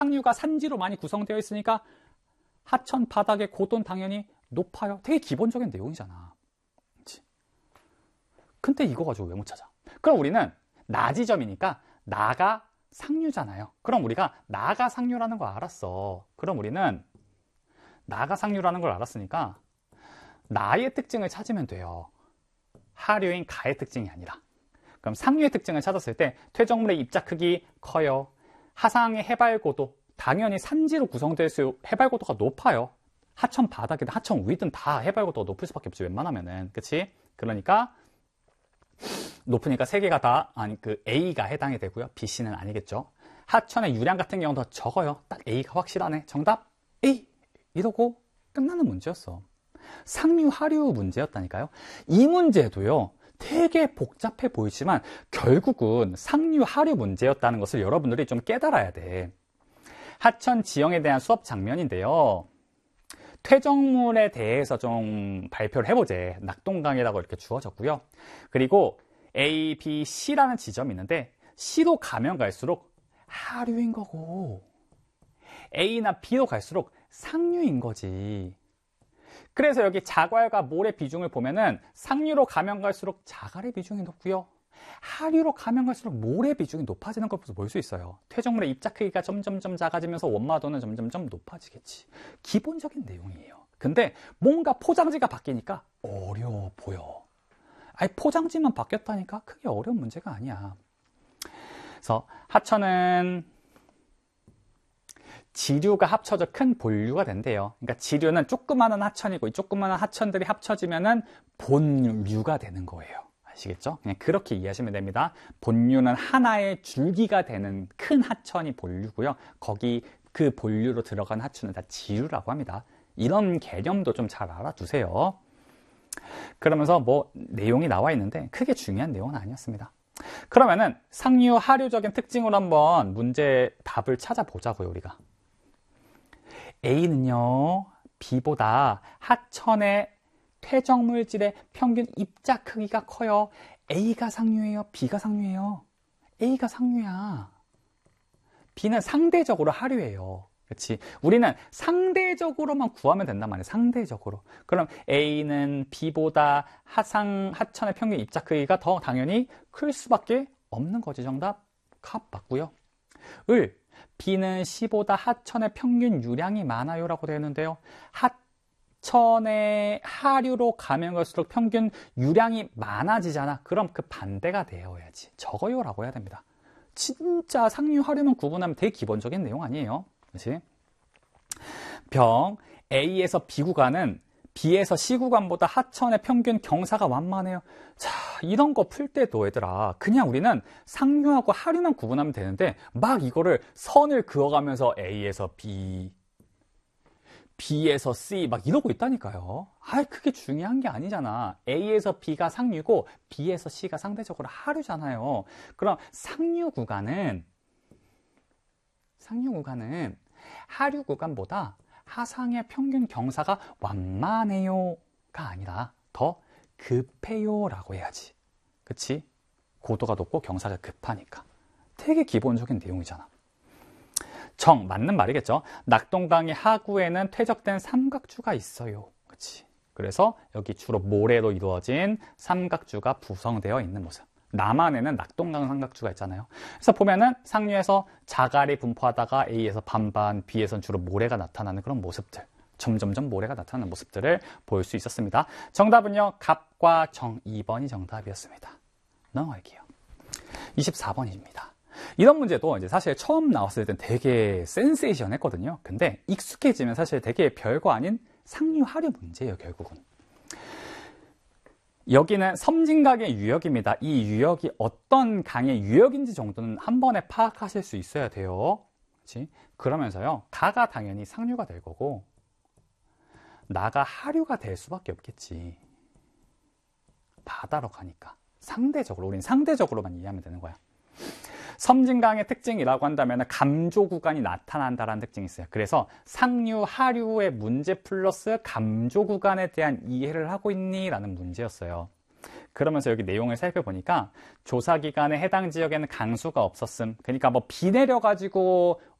상류가 산지로 많이 구성되어 있으니까 하천 바닥의 고도는 당연히 높아요. 되게 기본적인 내용이잖아. 그치? 근데 이거 가지고 왜 못 찾아? 그럼 우리는 나 지점이니까 나가 상류잖아요. 그럼 우리가 나가 상류라는 걸 알았어. 그럼 우리는 나가 상류라는 걸 알았으니까 나의 특징을 찾으면 돼요. 하류인 가의 특징이 아니라. 그럼 상류의 특징을 찾았을 때 퇴적물의 입자 크기 커요. 하상의 해발고도, 당연히 산지로 구성되어 있어요. 해발고도가 높아요. 하천 바닥이든 하천 위든 다 해발고도가 높을 수밖에 없지, 웬만하면은. 그치? 그러니까 높으니까 세 개가 다, 아니, A가 해당이 되고요. B, C는 아니겠죠. 하천의 유량 같은 경우는 더 적어요. 딱 A가 확실하네. 정답 A! 이러고 끝나는 문제였어. 상류, 하류 문제였다니까요. 이 문제도요, 되게 복잡해 보이지만 결국은 상류, 하류 문제였다는 것을 여러분들이 좀 깨달아야 돼. 하천 지형에 대한 수업 장면인데요. 퇴적물에 대해서 좀 발표를 해보재. 낙동강이라고 이렇게 주어졌고요. 그리고 A, B, C라는 지점이 있는데 C로 가면 갈수록 하류인 거고 A나 B로 갈수록 상류인 거지. 그래서 여기 자갈과 몰의 비중을 보면은 상류로 가면 갈수록 자갈의 비중이 높고요. 하류로 가면 갈수록 몰의 비중이 높아지는 걸 볼 수 있어요. 퇴적물의 입자 크기가 점점점 작아지면서 원마도는 점점점 높아지겠지. 기본적인 내용이에요. 근데 뭔가 포장지가 바뀌니까 어려워 보여. 아니, 포장지만 바뀌었다니까 크게 어려운 문제가 아니야. 그래서 하천은 지류가 합쳐져 큰 본류가 된대요. 그러니까 지류는 조그마한 하천이고 이 조그마한 하천들이 합쳐지면은 본류가 되는 거예요. 아시겠죠? 그냥 그렇게 이해하시면 됩니다. 본류는 하나의 줄기가 되는 큰 하천이 본류고요. 거기 그 본류로 들어간 하천은 다 지류라고 합니다. 이런 개념도 좀 잘 알아두세요. 그러면서 뭐 내용이 나와 있는데 크게 중요한 내용은 아니었습니다. 그러면은 상류, 하류적인 특징으로 한번 문제 답을 찾아보자고요, 우리가. A는요, B보다 하천의 퇴적물질의 평균 입자 크기가 커요. A가 상류예요? B가 상류예요? A가 상류야. B는 상대적으로 하류예요. 그렇지? 우리는 상대적으로만 구하면 된단 말이에요. 상대적으로. 그럼 A는 B보다 하천의 평균 입자 크기가 더 당연히 클 수밖에 없는 거지. 정답 갑 맞고요. B는 C보다 하천의 평균 유량이 많아요 라고 되어 있는데요. 하천의 하류로 가면 갈수록 평균 유량이 많아지잖아. 그럼 그 반대가 되어야지. 적어요 라고 해야 됩니다. 진짜 상류, 하류만 구분하면 되게 기본적인 내용 아니에요. 그렇지? 병 A에서 B 구간은 B에서 C 구간보다 하천의 평균 경사가 완만해요. 자, 이런 거 풀 때도 얘들아, 그냥 우리는 상류하고 하류만 구분하면 되는데 막 이거를 선을 그어가면서 A에서 B, B에서 C 막 이러고 있다니까요. 그게 중요한 게 아니잖아. A에서 B가 상류고 B에서 C가 상대적으로 하류잖아요. 그럼 상류 구간은 하류 구간보다 하상의 평균 경사가 완만해요가 아니라 더 급해요 라고 해야지. 그치? 고도가 높고 경사가 급하니까. 되게 기본적인 내용이잖아. 맞는 말이겠죠. 낙동강의 하구에는 퇴적된 삼각주가 있어요. 그치? 그래서 여기 주로 모래로 이루어진 삼각주가 구성되어 있는 모습. 남한에는 낙동강 삼각주가 있잖아요. 그래서 보면은 상류에서 자갈이 분포하다가 A에서 반반, B에서는 주로 모래가 나타나는 그런 모습들, 점점점 모래가 나타나는 모습들을 볼 수 있었습니다. 정답은요, 갑과 정 2번이 정답이었습니다. 넘어갈게요. 24번입니다. 이런 문제도 이제 사실 처음 나왔을 땐 되게 센세이션 했거든요. 근데 익숙해지면 사실 되게 별거 아닌 상류 하류 문제예요, 결국은. 여기는 섬진강의 유역입니다. 이 유역이 어떤 강의 유역인지 정도는 한 번에 파악하실 수 있어야 돼요. 그렇지? 그러면서요, 가가 당연히 상류가 될 거고 나가 하류가 될 수밖에 없겠지. 바다로 가니까. 상대적으로, 우린 상대적으로만 이해하면 되는 거야. 섬진강의 특징이라고 한다면 감조 구간이 나타난다는 특징이 있어요. 그래서 상류, 하류의 문제 플러스 감조 구간에 대한 이해를 하고 있니? 라는 문제였어요. 그러면서 여기 내용을 살펴보니까 조사 기간에 해당 지역에는 강수가 없었음. 그러니까 뭐 비 내려가지고